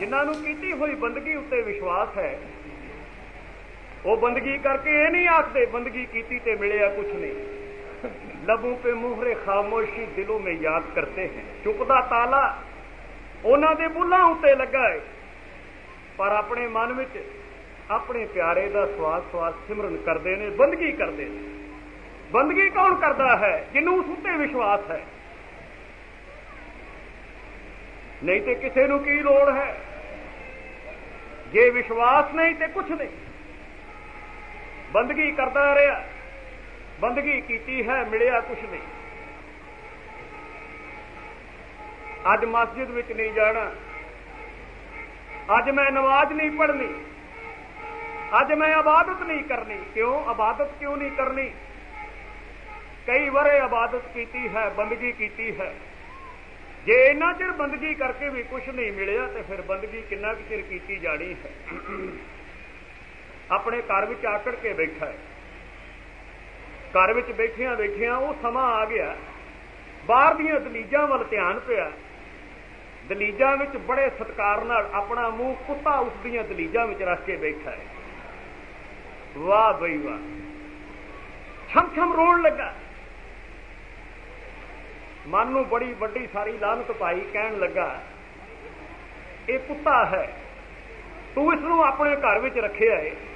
जिन्हां नूं कीती हुई बंदगी उत्ते विश्वास है वो बंदगी करके ये नहीं आखते बंदगी कीती ते मिलिया कुछ नहीं। लबों पे मुहरे खामोशी दिलों में याद करते हैं। चुप दा ताला उन्हां दे बुल्हां उत्ते लगा है पर अपने मन विच अपने प्यारे दा स्वास स्वास सिमरन करते हैं, बंदगी करते हैं। बंदगी कौन करता है? जिन्हों उस उत्ते विश्वास है। नहीं तो किसी नूं की लोड़ है? जे विश्वास नहीं तो कुछ नहीं। बंदगी करता रहा, बंदगी कीती है, मिलिया कुछ नहीं। अज मस्जिद विच नहीं जाना, अज मैं नमाज नहीं पढ़नी, अज मैं इबादत नहीं करनी। क्यों इबादत क्यों नहीं करनी? कई वरे इबादत कीती है, बंदगी कीती है। जे इन्ना चिर बंदगी करके भी कुछ नहीं मिलिया तो फिर बंदगी किन्ना चिर कीती जानी है। अपने घर विच आकड़ के बैठा है, घर विच बैठिया बैठिया वो समा आ गया, बाहर दियां दलीजां वल ध्यान पिया। दलीजां विच बड़े सत्कार नाल अपना मूँह कुत्ता उस दियां दलीजां विच रख के बैठा है। वाह बई वाह, छम छम रोन लगा। मन नूं बड़ी वड्डी सारी लानत पाई, कहन लगा ये कुत्ता है, तू इसनूं अपने घर विच रखिया है,